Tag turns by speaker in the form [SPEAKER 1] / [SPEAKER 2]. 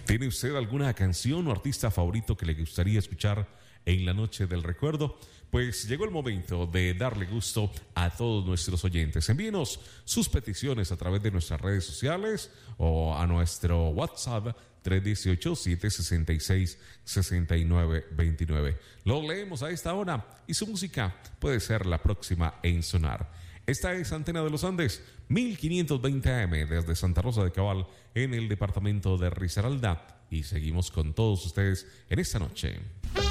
[SPEAKER 1] ¿Tiene usted alguna canción o artista favorito que le gustaría escuchar en la noche del recuerdo? Pues llegó el momento de darle gusto a todos nuestros oyentes. Envíenos sus peticiones a través de nuestras redes sociales o a nuestro WhatsApp 318-766-6929. Lo leemos a esta hora y su música puede ser la próxima en sonar. Esta es Antena de los Andes, 1520 AM desde Santa Rosa de Cabal en el departamento de Risaralda. Y seguimos con todos ustedes en esta noche.